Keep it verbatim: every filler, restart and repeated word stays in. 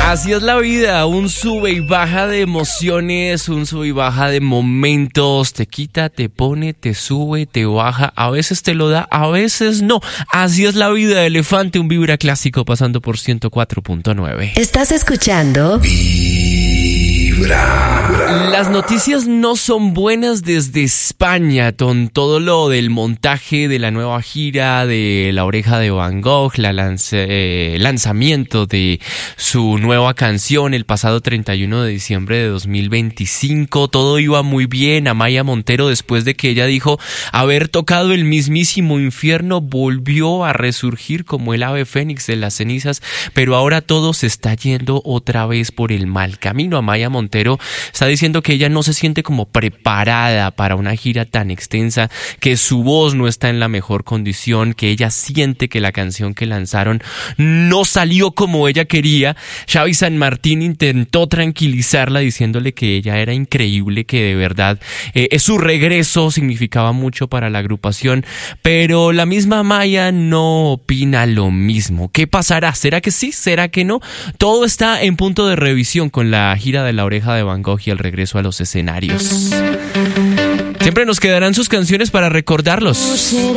Así es la vida, un sube y baja de emociones, un sube y baja de momentos, te quita, te pone, te sube, te baja, a veces te lo da, a veces no. Así es la vida, Elefante, un Vibra clásico pasando por ciento cuatro punto nueve. Estás escuchando Vibra. Las noticias no son buenas desde España, con todo lo del montaje de la nueva gira de La Oreja de Van Gogh, la lanz- eh, lanzamiento de su nueva canción el pasado treinta y uno de diciembre de dos mil veinticinco. Todo iba muy bien. Amaya Montero, después de que ella dijo haber tocado el mismísimo infierno, volvió a resurgir como el ave fénix de las cenizas, pero ahora todo se está yendo otra vez por el mal camino. Amaya Montero está diciendo que ella no se siente como preparada para una gira tan extensa, que su voz no está en la mejor condición, que ella siente que la canción que lanzaron no salió como ella quería. Xavi San Martín intentó tranquilizarla diciéndole que ella era increíble, que de verdad eh, su regreso significaba mucho para la agrupación, pero la misma Amaya no opina lo mismo. ¿Qué pasará? ¿Será que sí? ¿Será que no? Todo está en punto de revisión con la gira de La Oreja de Van Gogh y el regreso a los escenarios. Siempre nos quedarán sus canciones para recordarlos.